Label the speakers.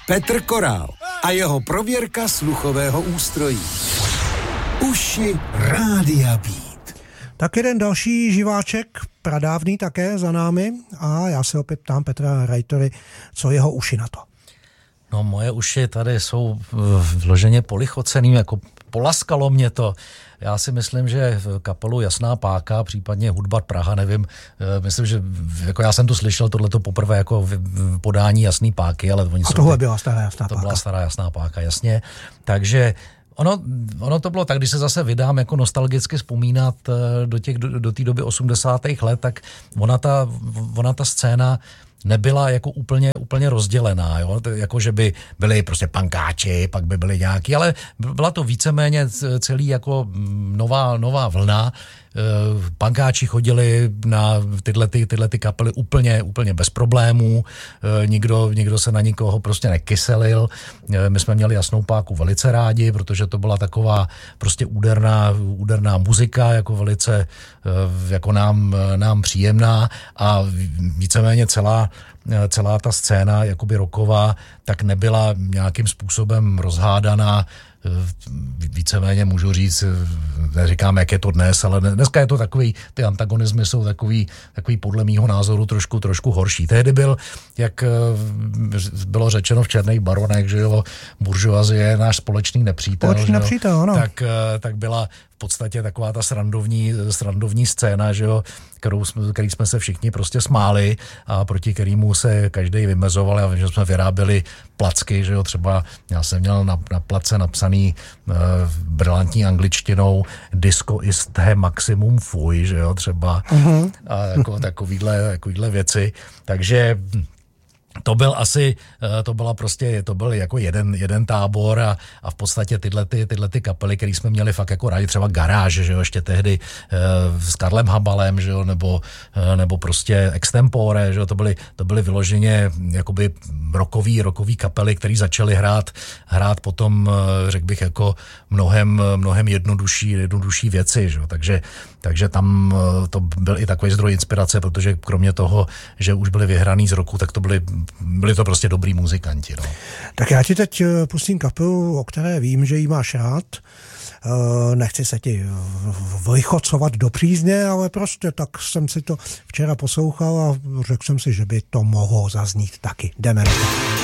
Speaker 1: Petr Korál a jeho prověrka sluchového ústrojí. Uši Rádia Beat.
Speaker 2: Tak jeden další živáček, pradávný také za námi, a já se opět ptám Petra Reitory, co jeho uši na to.
Speaker 3: No, moje uši tady jsou vloženě polichocený, jako polaskalo mě to. Já si myslím, že kapelu Jasná páka, případně Hudba Praha, nevím, myslím, že jako já jsem tu slyšel tohleto poprvé jako v podání Jasný páky, ale oni
Speaker 2: a tohle byla stará Jasná páka.
Speaker 3: To byla stará Jasná páka, jasně. Takže ono to bylo tak, když se zase vydám jako nostalgicky vzpomínat do té doby 80. let, tak ona ta scéna nebyla jako úplně rozdělená, jo? Jako, že by byli prostě pankáči, pak by byli nějaký, ale byla to víceméně celý jako nová vlna. Pankáči chodili na tyhle kapely úplně bez problémů, nikdo se na nikoho prostě nekyselil. My jsme měli Jasnou páku velice rádi, protože to byla taková prostě úderná muzika, jako velice jako nám příjemná, a víceméně celá ta scéna jakoby rocková tak nebyla nějakým způsobem rozhádaná. Víceméně můžu říct, neříkám, jak je to dnes, ale dneska je to takový, ty antagonismy jsou takový podle mýho názoru trošku horší. Tehdy byl, jak bylo řečeno v Černých baronech, že jo, buržoazie je náš společný nepřítel.
Speaker 2: Ano.
Speaker 3: Tak byla v podstatě taková ta srandovní scéna, že jo, který jsme se všichni prostě smáli a proti kterému se každý vymezoval. Já vím, že jsme vyráběli placky, že jo, třeba já jsem měl na place napsaný brilantní angličtinou disco ist the maximum fuj, že jo, třeba a jako takovýhle věci. Takže to byl jako jeden tábor a v podstatě tyhle ty kapely, které jsme měli fakt jako rádi, třeba Garáž, že jo, ještě tehdy s Karlem Habalem, že jo, nebo prostě Extempore, že jo, to byly vyloženě jakoby rockový kapely, které začaly hrát potom, řekl bych, jako mnohem jednodušší věci, že jo, takže tam to byl i takový zdroj inspirace, protože kromě toho, že už byli vyhraný z roku, tak to byli to prostě dobrý muzikanti. No.
Speaker 2: Tak já ti teď pustím kapelu, o které vím, že jí máš rád. Nechci se ti vychocovat do přízně, ale prostě tak jsem si to včera poslouchal a řekl jsem si, že by to mohlo zaznít taky. Jdeme na to.